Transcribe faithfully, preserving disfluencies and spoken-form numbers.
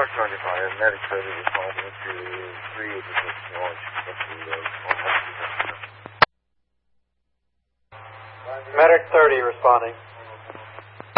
Mark twenty-five, Medic thirty responding to three of the six launch. Medic thirty responding.